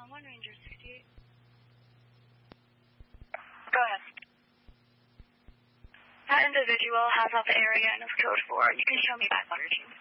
1 Ranger 68. Go ahead. That individual has left the area and is code 4. You can show me back on routine.